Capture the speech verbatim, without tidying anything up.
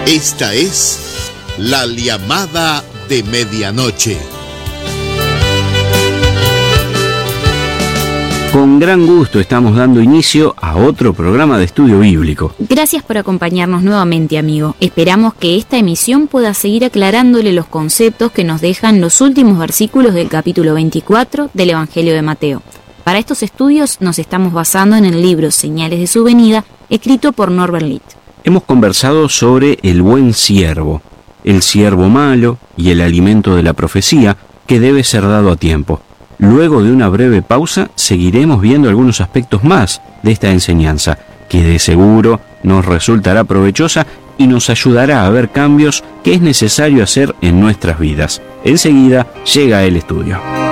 Esta es la llamada de medianoche. Con gran gusto estamos dando inicio a otro programa de estudio bíblico. Gracias por acompañarnos nuevamente, amigo. Esperamos que esta emisión pueda seguir aclarándole los conceptos que nos dejan los últimos versículos del capítulo veinticuatro del Evangelio de Mateo. Para estos estudios nos estamos basando en el libro Señales de su venida, escrito por Norbert Litt. Hemos conversado sobre el buen siervo, el siervo malo y el alimento de la profecía que debe ser dado a tiempo. Luego de una breve pausa, seguiremos viendo algunos aspectos más de esta enseñanza, que de seguro nos resultará provechosa y nos ayudará a ver cambios que es necesario hacer en nuestras vidas. Enseguida llega el estudio.